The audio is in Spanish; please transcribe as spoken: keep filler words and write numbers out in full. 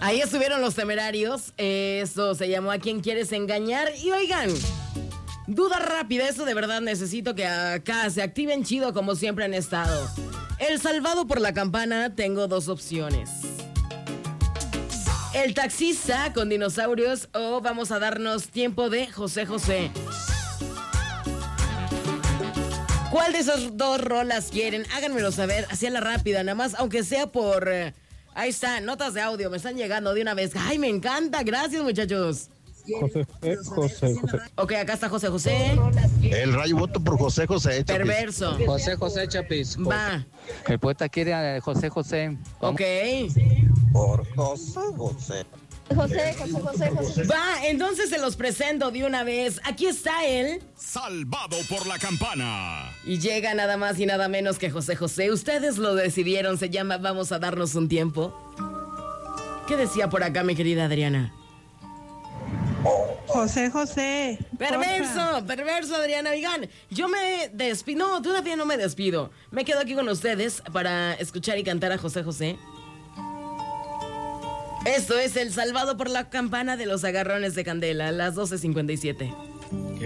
Ahí estuvieron los Temerarios. Eso se llamó ¿A quién quieres engañar? Y oigan, duda rápida, eso de verdad necesito que acá se activen chido como siempre han estado. El salvado por la campana, tengo dos opciones. El taxista con dinosaurios o vamos a darnos tiempo de José José. ¿Cuál de esas dos rolas quieren? Háganmelo saber, así a la rápida, nada más, aunque sea por... Eh, ahí está, notas de audio, me están llegando de una vez. ¡Ay, me encanta! Gracias, muchachos. José, José, José. Ok, acá está José José. El rayo voto por José José. Chapis. Perverso. José José Chapis. Va. El poeta quiere a José José. Ok. Por José José. José, José, José, José. Va, entonces se los presento de una vez. Aquí está él. Salvado por la campana. Y llega nada más y nada menos que José José. Ustedes lo decidieron, se llama Vamos a darnos un tiempo. ¿Qué decía por acá, mi querida Adriana? José José. Perverso, porfa. perverso, Adriana. Oigan, yo me despido. No, todavía no me despido. Me quedo aquí con ustedes para escuchar y cantar a José José. Esto es El Salvado por la Campana de los Agarrones de Candela, a las doce cincuenta y siete.